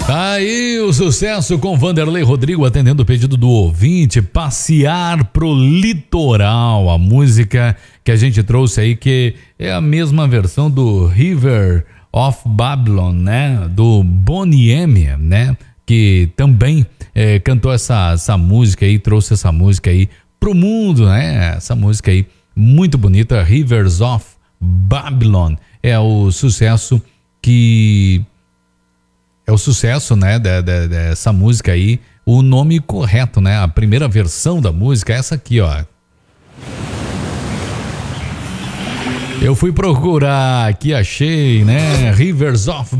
Tá aí o sucesso com Vanderlei Rodrigo atendendo o pedido do ouvinte, Passear pro Litoral, a música que a gente trouxe aí, que é a mesma versão do River of Babylon, né, do Boney M, né, que também cantou essa música aí, trouxe essa música aí pro mundo, né, essa música aí muito bonita, Rivers of Babylon, é o sucesso que... É o sucesso, né, dessa música aí, o nome correto, né, a primeira versão da música é essa aqui, ó. Eu fui procurar aqui, achei, né, Rivers of